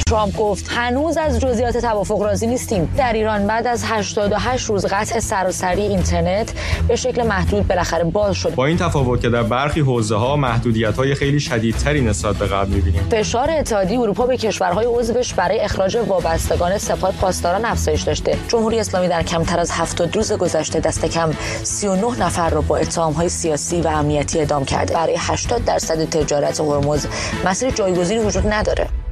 ترامپ گفت هنوز از جزئیات توافق راضی نیستیم. در ایران بعد از 88 روز قطع سراسری اینترنت به شکل محدود بالاخره باز شد. با این تفاوت که در برخی حوزه‌ها محدودیت‌های خیلی شدیدتری نسبت به قبل می‌بینیم. فشار اتحادیه اروپا به کشورهای عضوش برای اخراج وابستگان سپاه پاسداران افزایش داشته. جمهوری اسلامی در کمتر از 70 روز گذشته دست کم 39 نفر را با اتهام‌های سیاسی و امنیتی اعدام کرده. برای 80% تجارت هرمز مسیر جایگزینی وجود نداره.